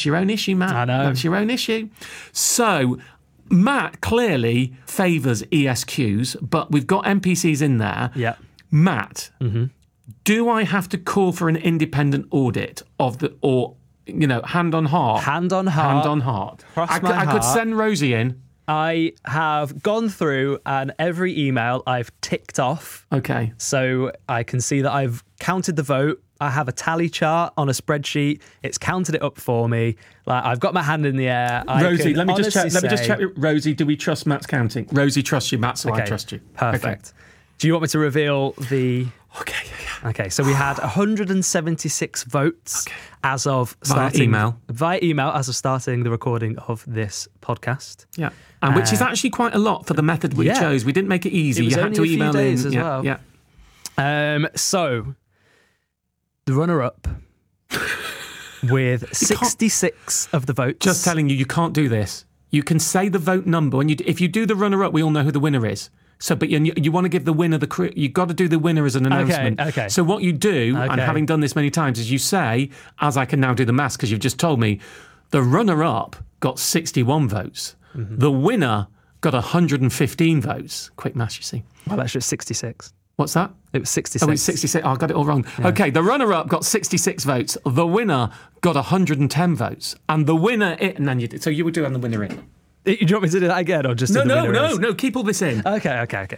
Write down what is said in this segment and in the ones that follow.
your own issue, Matt. I know. That's your own issue. So Matt clearly favours ESQs, but we've got NPCs in there. Yeah. Matt, do I have to call for an independent audit of hand on heart? Hand on heart. Hand on heart. Cross my I could heart. send Rosie in. I have gone through and every email I've ticked off. Okay. So I can see that I've counted the vote. I have a tally chart on a spreadsheet. It's counted it up for me. Like, I've got my hand in the air. Rosie, let me just check. honestly Let me just say- check. Rosie, do we trust Matt's counting? Rosie trusts you, Matt, so I Okay, trust you. Perfect. Do you want me to reveal the... Okay. Okay, so we had 176 votes as of starting... Via email as of starting the recording of this podcast. Yeah. And which is actually quite a lot for the method we chose. We didn't make it easy. It was You had only to a few email days in. as well. Yeah. So, the runner-up with 66 of the votes. Just telling you can't do this. You can say the vote number, and if you do the runner-up, we all know who the winner is. So, but you want to give the winner you've got to do the winner as an announcement. Okay. So what you do, and having done this many times, is you say, as I can now do the maths because you've just told me, the runner-up got 61 votes. The winner got 115 votes. Quick maths, you see. Well, actually, it's 66. What's that? It was 66. Oh, it's 66. Oh, I got it all wrong. Yeah. Okay, the runner-up got 66 votes. The winner got 110 votes. And the winner... And then so you would do and the winner in. Do you want me to do that again or just do the winner is? No. Keep all this in. Okay.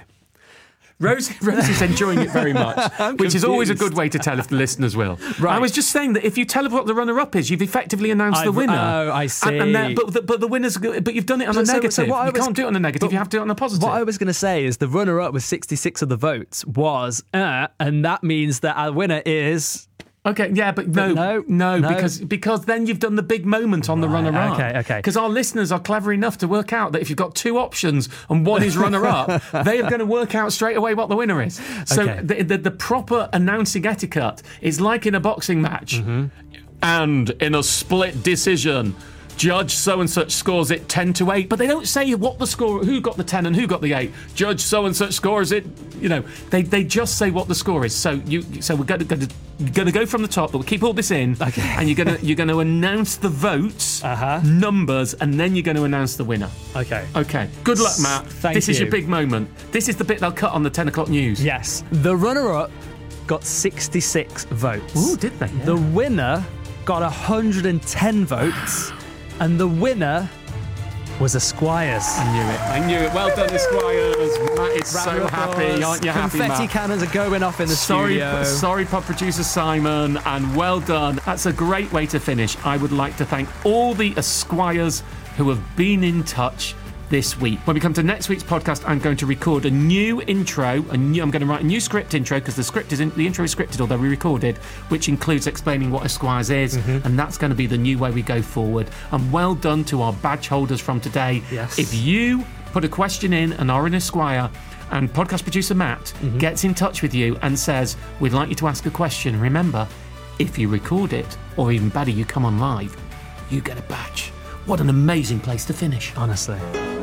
Rosie's enjoying it very much, which is always a good way to tell if the listeners will. Right. I was just saying that if you tell what the runner-up is, you've effectively announced the winner. Oh, I see. But the winner's... But you've done it on a negative. You can't do it on a negative. You have to do it on a positive. What I was going to say is the runner-up with 66 of the votes was, and that means that our winner is... Okay, yeah, but no, because then you've done the big moment on the runner-up. Okay. Because our listeners are clever enough to work out that if you've got two options and one is runner-up, they are going to work out straight away what the winner is. So the proper announcing etiquette is like in a boxing match. And in a split decision, Judge so-and-such scores it 10-8, but they don't say what the score, who got the 10 and who got the 8. Judge so-and-such scores it, they just say what the score is. So we're going to go from the top, but we'll keep all this in. Okay. And you're going to announce the votes, numbers, and then you're going to announce the winner. Okay. Good luck, Matt. This is your big moment. This is the bit they'll cut on the 10 o'clock news. Yes. The runner-up got 66 votes. Ooh, did they? Yeah. The winner got 110 votes. And the winner was Esquires. I knew it. Well done, Esquires. Matt is so happy. Aren't you happy, Matt? Confetti cannons are going off in the studio. Sorry, pod producer Simon, and well done. That's a great way to finish. I would like to thank all the Esquires who have been in touch this week. When we come to next week's podcast, I'm going to record a new intro. I'm going to write a new script intro because the intro is scripted, although we recorded, which includes explaining what Esquires is, and that's going to be the new way we go forward. And well done to our badge holders from today. Yes. If you put a question in and are an Esquire, and podcast producer Matt gets in touch with you and says, we'd like you to ask a question, remember, if you record it, or even better, you come on live, you get a badge. What an amazing place to finish. Honestly.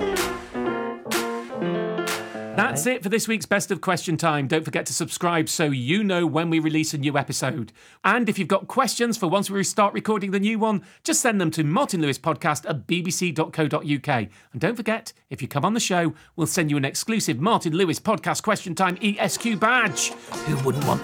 That's it for this week's Best of Question Time. Don't forget to subscribe so you know when we release a new episode. And if you've got questions for once we start recording the new one, just send them to martinlewispodcast@bbc.co.uk. And don't forget, if you come on the show, we'll send you an exclusive Martin Lewis Podcast Question Time ESQ badge. Who wouldn't want